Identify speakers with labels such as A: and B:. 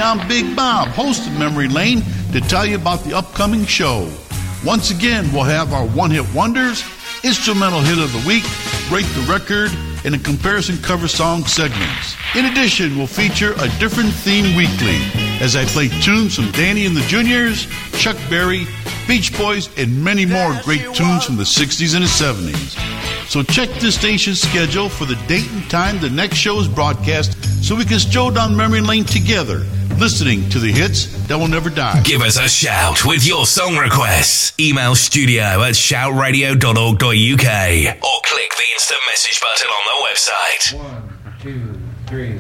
A: I'm Big Bob, host of Memory Lane, to tell you about the upcoming show. Once again, we'll have our one-hit wonders, instrumental hit of the week, break the record, and a comparison cover song segments. In addition, we'll feature a different theme weekly as I play tunes from Danny and the Juniors, Chuck Berry, Beach Boys, and many more great tunes from the 60s and the 70s. So check this station's schedule for the date and time the next show is broadcast so we can stroll down memory lane together, listening to the hits that will never die.
B: Give us a shout with your song requests. Email studio@shoutradio.org.uk or click the instant message button on the website.
C: 1, 2, 3.